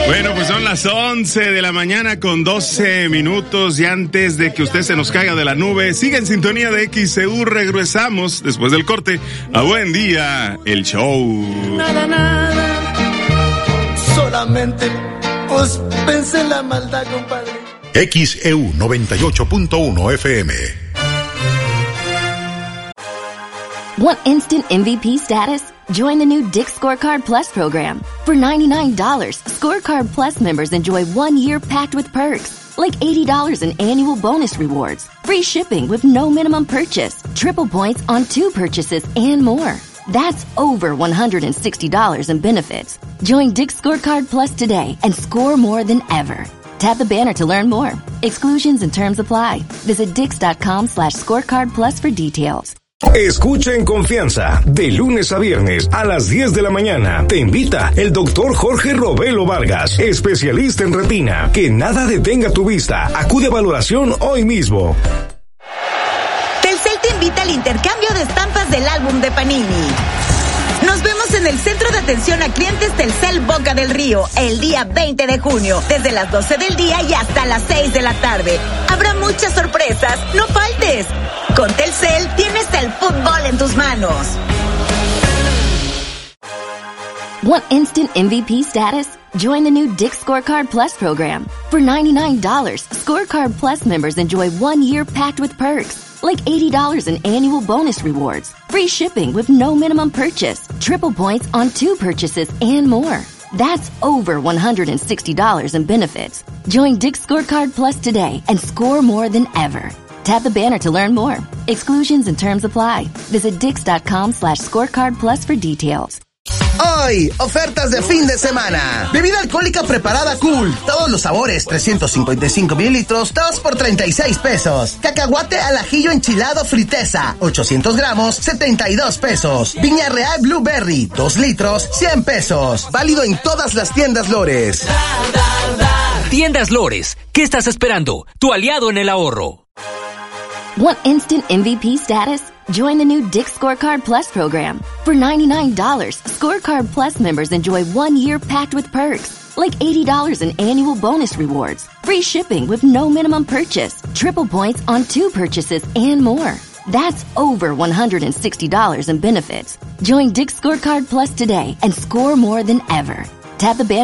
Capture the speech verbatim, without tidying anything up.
Bueno, pues son las once de la mañana con doce minutos y antes de que usted se nos caiga de la nube, siga en sintonía de X C U. Regresamos después del corte a Buen Día, el show. Nada, nada, solamente pues pensé en la maldad, compadre. X E U noventa y ocho punto uno F M. Want instant M V P status? Join the new Dick's Scorecard Plus program. For ninety-nine dollars, Scorecard Plus members enjoy one year packed with perks, like eighty dollars in annual bonus rewards, free shipping with no minimum purchase, triple points on two purchases, and more. That's over one hundred sixty dollars in benefits. Join Dick's Scorecard Plus today and score more than ever. Tap the banner to learn more. Exclusions and terms apply. Visit dix.com slash scorecard plus for details. Escucha en confianza, de lunes a viernes a las diez de la mañana. Te invita el doctor Jorge Robelo Vargas, especialista en retina. Que nada detenga tu vista. Acude a valoración hoy mismo. Telcel te invita al intercambio de estampas del álbum de Panini. Nos vemos en el Centro de Atención a Clientes Telcel Boca del Río el día veinte de junio, desde las doce del día y hasta las seis de la tarde. Habrá muchas sorpresas, no faltes. Con Telcel tienes el fútbol en tus manos. Want instant M V P status? Join the new Dick's Scorecard Plus program. For ninety-nine dollars, Scorecard Plus members enjoy one year packed with perks, like eighty dollars in annual bonus rewards, free shipping with no minimum purchase, triple points on two purchases, and more. That's over one hundred sixty dollars in benefits. Join Dick's Scorecard Plus today and score more than ever. Tap the banner to learn more. Exclusions and terms apply. Visit dix.com slash scorecard plus for details. Hoy, ofertas de fin de semana. Bebida alcohólica preparada Cool. Todos los sabores, trescientos cincuenta y cinco mililitros, dos por treinta y seis pesos. Cacahuate al ajillo enchilado Fritesa, ochocientos gramos, setenta y dos pesos. Viña Real Blueberry, dos litros, cien pesos. Válido en todas las tiendas Lores. Tiendas Lores, ¿qué estás esperando? Tu aliado en el ahorro. Want instant M V P status? Join the new Dick's Scorecard Plus program. For ninety-nine dollars, Scorecard Plus members enjoy one year packed with perks, like eighty dollars in annual bonus rewards, free shipping with no minimum purchase, triple points on two purchases, and more. That's over one hundred sixty dollars in benefits. Join Dick's Scorecard Plus today and score more than ever. Tap the banner